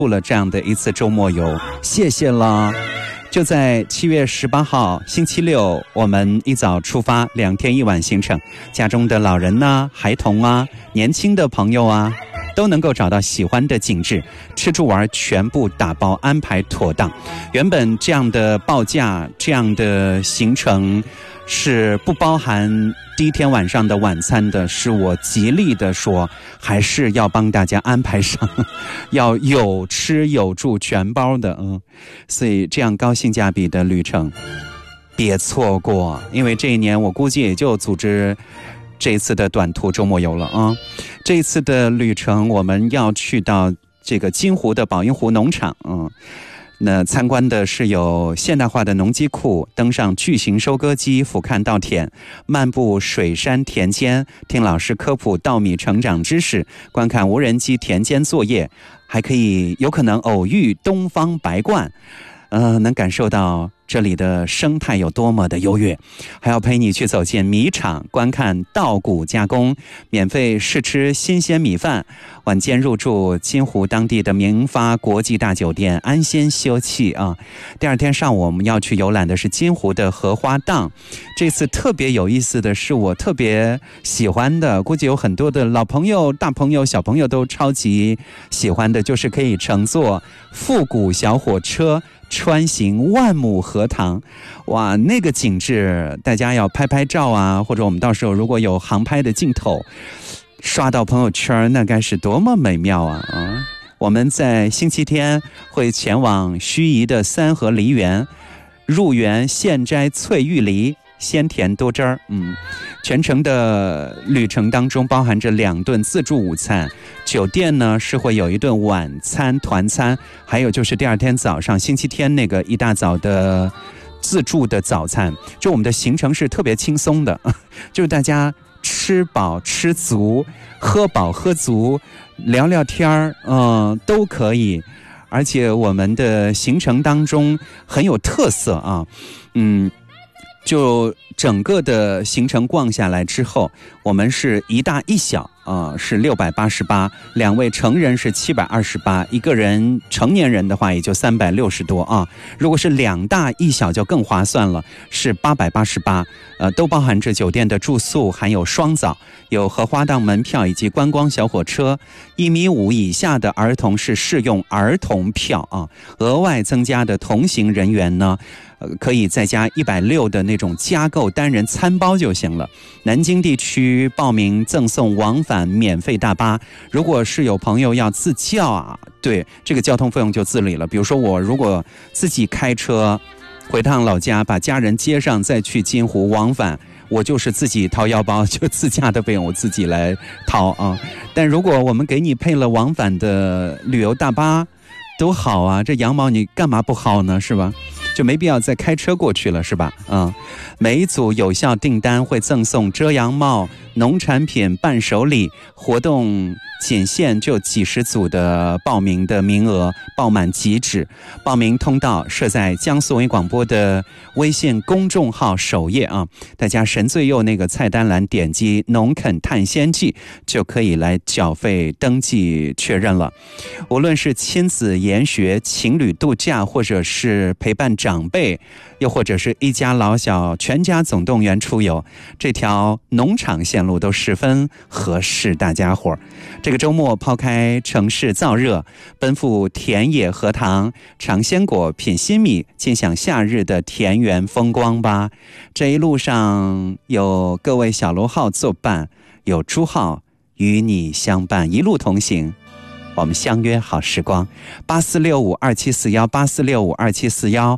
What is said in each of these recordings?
录了这样的一次周末游，谢谢了。就在7月18号星期六，我们一早出发，2天1晚行程，家中的老人啊、孩童啊、年轻的朋友啊，都能够找到喜欢的景致，吃住玩全部打包安排妥当。原本这样的报价、这样的行程是不包含第一天晚上的晚餐的，是我极力的说还是要帮大家安排上，要有吃有住全包的。所以这样高性价比的旅程别错过，因为这一年我估计也就组织这一次的短途周末游了啊。这一次的旅程我们要去到这个金湖的宝应湖农场。那参观的是有现代化的农机库，登上巨型收割机，俯瞰稻田，漫步水山田间，听老师科普稻米成长知识，观看无人机田间作业，还可以有可能偶遇东方白鹳，能感受到这里的生态有多么的优越。还要陪你去走进米厂，观看稻谷加工，免费试吃新鲜米饭，晚间入住金湖当地的明发国际大酒店，安心休憩啊。第二天上午我们要去游览的是金湖的荷花荡。这次特别有意思的是我特别喜欢的，估计有很多的老朋友、大朋友、小朋友都超级喜欢的，就是可以乘坐复古小火车穿行万亩荷塘。哇，那个景致大家要拍拍照啊，或者我们到时候如果有航拍的镜头刷到朋友圈，那该是多么美妙啊！我们在星期天会前往盱眙的三河梨园，入园现摘翠玉梨，鲜甜多汁儿。全程的旅程当中包含着2顿自助午餐，酒店呢是会有一顿晚餐团餐，还有就是第二天早上星期天那个一大早的自助的早餐。就我们的行程是特别轻松的，就是大家吃饱吃足，喝饱喝足，聊聊天儿，都可以。而且我们的行程当中很有特色啊，就整个的行程逛下来之后，我们是一大一小是688，两位成人是728，一个人成年人的话也就360多啊。如果是2大1小就更划算了，是888，都包含着酒店的住宿，还有双早，有荷花荡门票以及观光小火车。1.5米以下的儿童是适用儿童票啊，额外增加的同行人员呢，可以再加160的那种加购单人餐包就行了。南京地区报名赠送往返免费大巴，如果是有朋友要自驾啊，对，这个交通费用就自理了。比如说我如果自己开车回趟老家，把家人接上再去金湖往返，我就是自己掏腰包，就自驾的费用我自己来掏啊。但如果我们给你配了往返的旅游大巴，多好啊，这羊毛你干嘛不薅呢，是吧？就没必要再开车过去了，是吧？每一组有效订单会赠送遮阳帽、农产品伴手礼，活动仅限就几十组的报名的名额，报满即止。报名通道设在江苏文艺广播的微信公众号首页啊，大家神最右那个菜单栏点击农垦探险记就可以来缴费登记确认了。无论是亲子研学、情侣度假，或者是陪伴长辈，又或者是一家老小全家总动员出游，这条农场线路都十分合适大家伙。这个周末抛开城市燥热，奔赴田野荷塘，尝鲜果，品新米，尽享夏日的田园风光吧。这一路上有各位小罗号作伴，有朱浩与你相伴，一路同行，我们相约好时光。84652741 84652741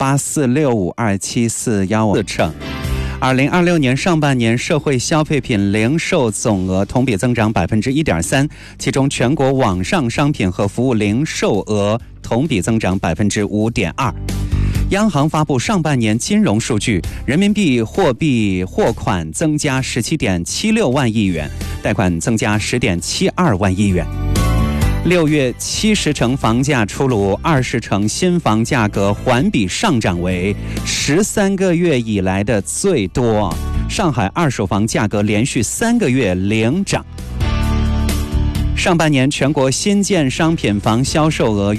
84652741自称。2026年上半年社会消费品零售总额同比增长 1.3%， 其中全国网上商品和服务零售额同比增长 5.2%。央行发布上半年金融数据，人民币货币货款增加 17.76 万亿元，贷款增加 10.72 万亿元。6月70城房价出炉，20城新房价格环比上涨为13个月以来的最多。上海二手房价格连续3个月领涨。上半年全国新建商品房销售额